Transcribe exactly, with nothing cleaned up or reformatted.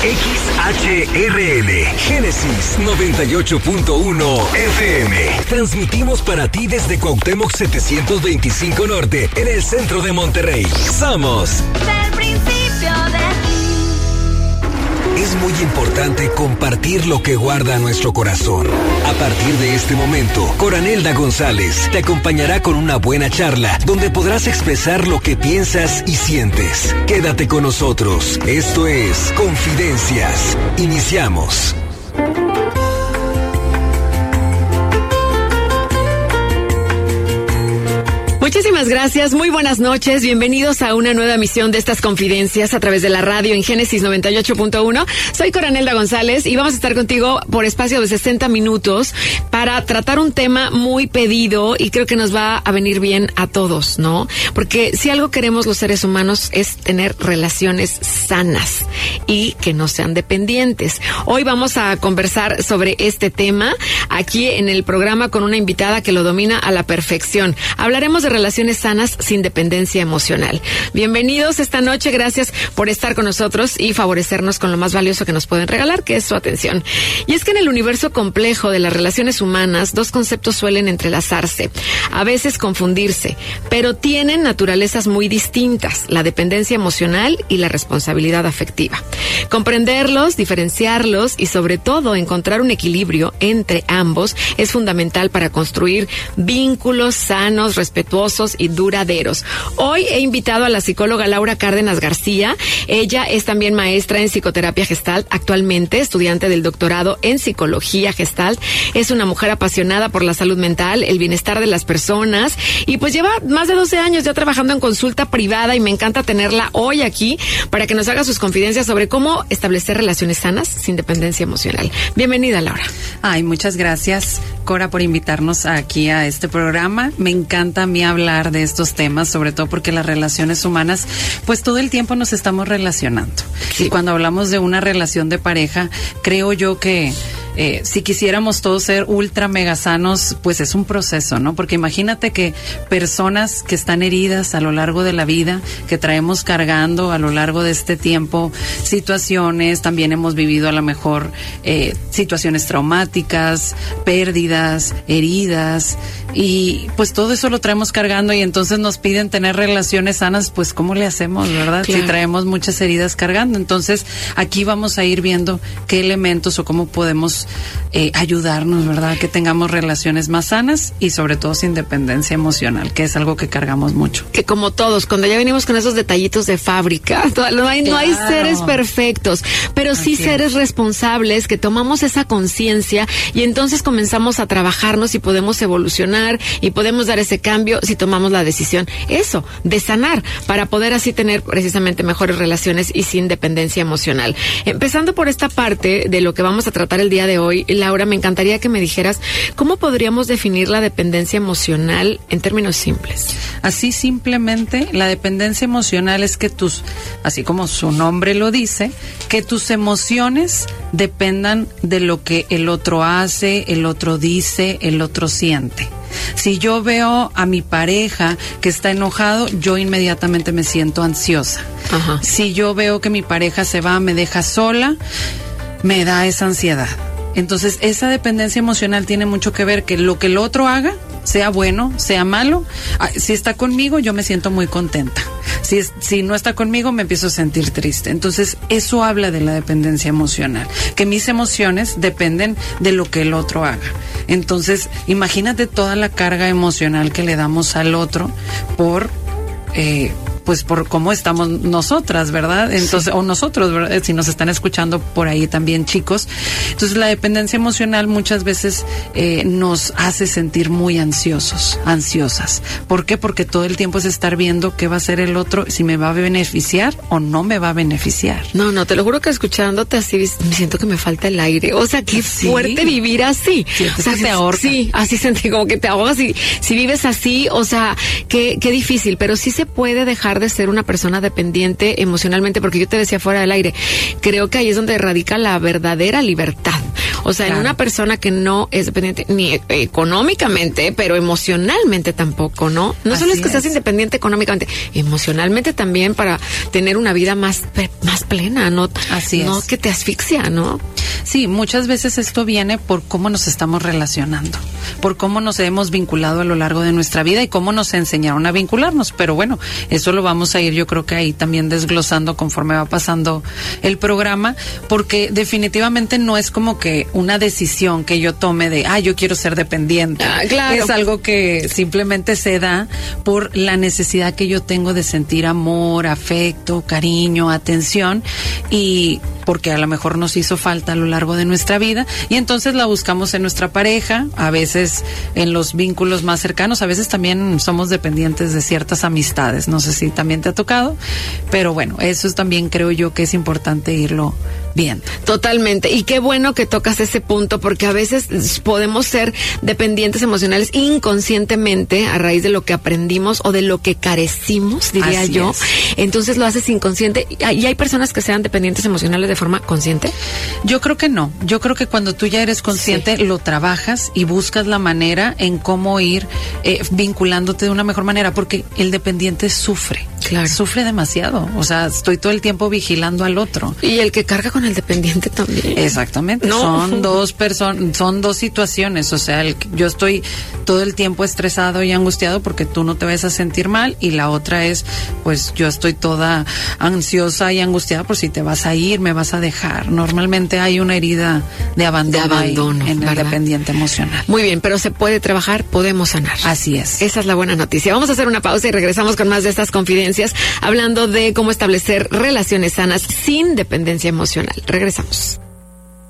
X H R L, Génesis noventa y ocho punto uno F M. Transmitimos para ti desde Cuauhtémoc setecientos veinticinco Norte, en el centro de Monterrey. Somos del principio de ti. Es muy importante compartir lo que guarda nuestro corazón. A partir de este momento, Coranelda González te acompañará con una buena charla donde podrás expresar lo que piensas y sientes. Quédate con nosotros. Esto es Confidencias. Iniciamos. Muchísimas gracias, muy buenas noches, bienvenidos a una nueva emisión de estas confidencias a través de la radio en Génesis noventa y ocho punto uno. Soy Coranelda González y vamos a estar contigo por espacio de sesenta minutos para tratar un tema muy pedido y creo que nos va a venir bien a todos, ¿no? Porque si algo queremos los seres humanos es tener relaciones sanas y que no sean dependientes. Hoy vamos a conversar sobre este tema aquí en el programa con una invitada que lo domina a la perfección. Hablaremos de relaciones sanas sin dependencia emocional. Bienvenidos esta noche, gracias por estar con nosotros y favorecernos con lo más valioso que nos pueden regalar, que es su atención. Y es que en el universo complejo de las relaciones humanas, dos conceptos suelen entrelazarse, a veces confundirse, pero tienen naturalezas muy distintas, la dependencia emocional y la responsabilidad afectiva. Comprenderlos, diferenciarlos y sobre todo encontrar un equilibrio entre ambos es fundamental para construir vínculos sanos, respetuosos y duraderos. Hoy he invitado a la psicóloga Laura Cárdenas García. Ella es también maestra en psicoterapia Gestalt, actualmente estudiante del doctorado en psicología Gestalt. Es una mujer apasionada por la salud mental, el bienestar de las personas y pues lleva más de doce años ya trabajando en consulta privada y me encanta tenerla hoy aquí para que nos haga sus confidencias sobre cómo establecer relaciones sanas sin dependencia emocional. Bienvenida, Laura. Ay, muchas gracias, Cora, por invitarnos aquí a este programa. Me encanta a mí hablar de estos temas, sobre todo porque las relaciones humanas, pues todo el tiempo nos estamos relacionando. Sí. Y cuando hablamos de una relación de pareja, creo yo que Eh, si quisiéramos todos ser ultra mega sanos, pues es un proceso, ¿no? Porque imagínate que personas que están heridas a lo largo de la vida, que traemos cargando a lo largo de este tiempo situaciones, también hemos vivido a lo mejor eh, situaciones traumáticas, pérdidas, heridas, y pues todo eso lo traemos cargando y entonces nos piden tener relaciones sanas, pues ¿cómo le hacemos, verdad? Claro. Si traemos muchas heridas cargando. Entonces aquí vamos a ir viendo qué elementos o cómo podemos Eh, ayudarnos, ¿verdad? Que tengamos relaciones más sanas y sobre todo sin dependencia emocional, que es algo que cargamos mucho. Que como todos, cuando ya venimos con esos detallitos de fábrica, no hay, claro. no hay seres perfectos, pero sí Así seres es. responsables que tomamos esa conciencia y entonces comenzamos a trabajarnos y podemos evolucionar y podemos dar ese cambio si tomamos la decisión, eso, de sanar, para poder así tener precisamente mejores relaciones y sin dependencia emocional. Empezando por esta parte de lo que vamos a tratar el día de hoy, Laura, me encantaría que me dijeras cómo podríamos definir la dependencia emocional en términos simples. Así simplemente, la dependencia emocional es que tus, así como su nombre lo dice, que tus emociones dependan de lo que el otro hace, el otro dice, el otro siente. Si yo veo a mi pareja que está enojado, yo inmediatamente me siento ansiosa. Ajá. Si yo veo que mi pareja se va, me deja sola, me da esa ansiedad. Entonces, esa dependencia emocional tiene mucho que ver que lo que el otro haga, sea bueno, sea malo, si está conmigo, yo me siento muy contenta. Si, es, si no está conmigo, me empiezo a sentir triste. Entonces, eso habla de la dependencia emocional, que mis emociones dependen de lo que el otro haga. Entonces, imagínate toda la carga emocional que le damos al otro por... Eh, pues por cómo estamos nosotras, ¿verdad? Entonces, sí. o nosotros, ¿verdad? Si nos están escuchando por ahí también, chicos. Entonces, la dependencia emocional muchas veces eh, nos hace sentir muy ansiosos, ansiosas. ¿Por qué? Porque todo el tiempo es estar viendo qué va a hacer el otro, si me va a beneficiar o no me va a beneficiar. No, no, te lo juro que escuchándote así, me siento que me falta el aire. O sea, qué ¿Sí? fuerte vivir así. Sí, o sea, que te ahorca. Sí, así sentí como que te ahogas y si vives así, o sea, qué, qué difícil, pero sí se puede dejar de ser una persona dependiente emocionalmente, porque yo te decía fuera del aire, creo que ahí es donde radica la verdadera libertad. O sea, Claro. en una persona que no es dependiente ni e- económicamente, pero emocionalmente tampoco, ¿no? No solo Así es que seas es. independiente económicamente, emocionalmente también para tener una vida más, pe- más plena, ¿no? Así no es. que te asfixia, ¿no? Sí, muchas veces esto viene por cómo nos estamos relacionando, por cómo nos hemos vinculado a lo largo de nuestra vida y cómo nos enseñaron a vincularnos. Pero bueno, eso lo vamos a ir, yo creo que ahí también desglosando conforme va pasando el programa, porque definitivamente no es como que una decisión que yo tome de, ah, yo quiero ser dependiente. Ah, claro. Es algo que simplemente se da por la necesidad que yo tengo de sentir amor, afecto, cariño, atención, y porque a lo mejor nos hizo falta a lo largo de nuestra vida, y entonces la buscamos en nuestra pareja, a veces en los vínculos más cercanos, a veces también somos dependientes de ciertas amistades, no sé si también te ha tocado, pero bueno, eso es también creo yo que es importante irlo viendo. Totalmente. Y qué bueno que tocas ese punto, porque a veces podemos ser dependientes emocionales inconscientemente a raíz de lo que aprendimos o de lo que carecimos, diría Así yo. es. Entonces lo haces inconsciente. ¿Y hay personas que sean dependientes emocionales de forma consciente? Yo creo que no. Yo creo que cuando tú ya eres consciente, Sí. lo trabajas y buscas la manera en cómo ir eh, vinculándote de una mejor manera, porque el dependiente sufre. Claro. Sufre demasiado. O sea, estoy todo el tiempo vigilando al otro. Y el que carga con el dependiente también. Exactamente. No. Son dos personas, son dos situaciones. O sea, el, yo estoy todo el tiempo estresado y angustiado porque tú no te vas a sentir mal, y la otra es, pues yo estoy toda ansiosa y angustiada por si te vas a ir, me vas a dejar. Normalmente hay una herida de abandono, De abandono, ahí en el ¿verdad? dependiente emocional. Muy bien, pero se puede trabajar, podemos sanar. Así es. Esa es la buena noticia. Vamos a hacer una pausa y regresamos con más de estas confidencias, hablando de cómo establecer relaciones sanas sin dependencia emocional. Regresamos.